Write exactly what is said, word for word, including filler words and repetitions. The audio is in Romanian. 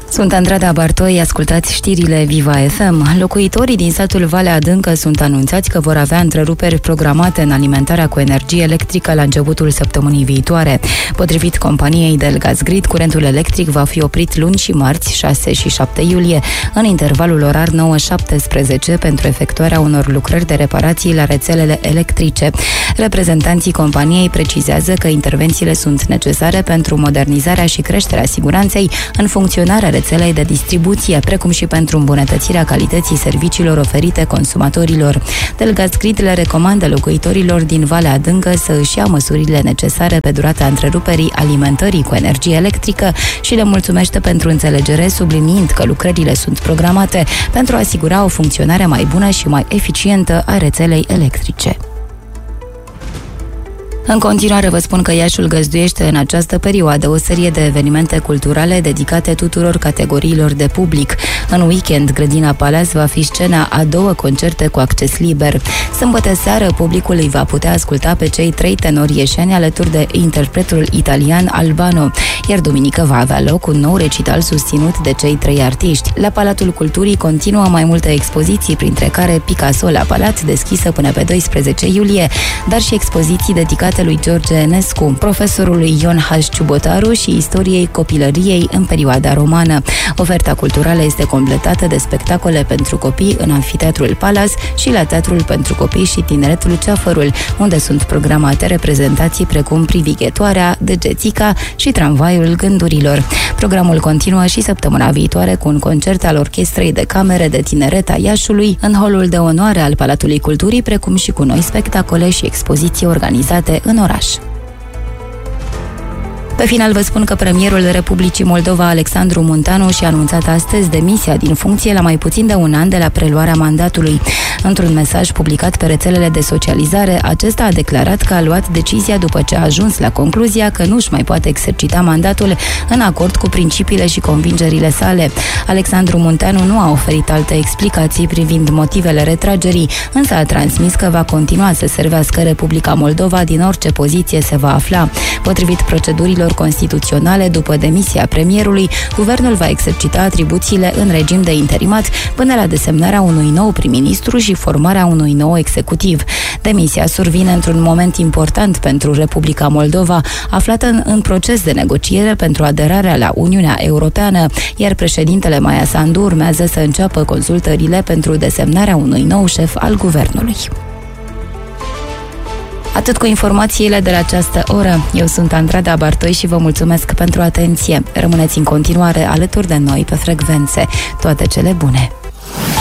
Sunt Andrada Bartoi, ascultați știrile Viva F M. Locuitorii din satul Valea Adâncă sunt anunțați că vor avea întreruperi programate în alimentarea cu energie electrică la începutul săptămânii viitoare. Potrivit companiei Delgazgrid, curentul electric va fi oprit luni și marți, șase și șapte iulie, în intervalul orar nouă șaptesprezece, pentru efectuarea unor lucrări de reparații la rețelele electrice. Reprezentanții companiei precizează că intervențiile sunt necesare pentru modernizarea și creșterea siguranței în funcționarea rețelei de distribuție, precum și pentru îmbunătățirea calității serviciilor oferite consumatorilor. Delgazgrid le recomandă locuitorilor din Valea Adâncă să își ia măsurile necesare pe durata întreruperii alimentării cu energie electrică și le mulțumește pentru înțelegere, subliniind că lucrările sunt programate pentru a asigura o funcționare mai bună și mai eficientă a rețelei electrice. În continuare vă spun că Iașiul găzduiește în această perioadă o serie de evenimente culturale dedicate tuturor categoriilor de public. În weekend, Grădina Palace va fi scena a două concerte cu acces liber. Sâmbătă seară, publicul îi va putea asculta pe cei trei tenori ieșeni alături de interpretul italian Albano, iar duminică va avea loc un nou recital susținut de cei trei artiști. La Palatul Culturii continuă mai multe expoziții, printre care Picasso la Palat, deschisă până pe doisprezece iulie, dar și expoziții dedicate lui George Enescu, profesorului Ion H. Ciubotaru și istoriei copilăriei în perioada romană. Oferta culturală este completată de spectacole pentru copii în Amfiteatrul Palace și la Teatrul pentru Copii și Tineret Luceafărul, unde sunt programate reprezentații precum Privighetoarea, Degețica și Tramvaiul Gândurilor. Programul continuă și săptămâna viitoare cu un concert al Orchestrei de Camere de Tineret a Iașului în holul de onoare al Palatului Culturii, precum și cu noi spectacole și expoziții organizate în oraș. Pe final vă spun că premierul Republicii Moldova, Alexandru Muntanu, și-a anunțat astăzi demisia din funcție la mai puțin de un an de la preluarea mandatului. Într-un mesaj publicat pe rețelele de socializare, acesta a declarat că a luat decizia după ce a ajuns la concluzia că nu își mai poate exercita mandatul în acord cu principiile și convingerile sale. Alexandru Muntanu nu a oferit alte explicații privind motivele retragerii, însă a transmis că va continua să servească Republica Moldova din orice poziție se va afla. Potrivit procedurilor constituționale, după demisia premierului, guvernul va exercita atribuțiile în regim de interimat până la desemnarea unui nou prim-ministru și formarea unui nou executiv. Demisia survine într-un moment important pentru Republica Moldova, aflată în, în proces de negociere pentru aderarea la Uniunea Europeană, iar președintele Maia Sandu urmează să înceapă consultările pentru desemnarea unui nou șef al guvernului. Atât cu informațiile de la această oră. Eu sunt Andrada Bartoi și vă mulțumesc pentru atenție. Rămâneți în continuare alături de noi pe frecvențe. Toate cele bune!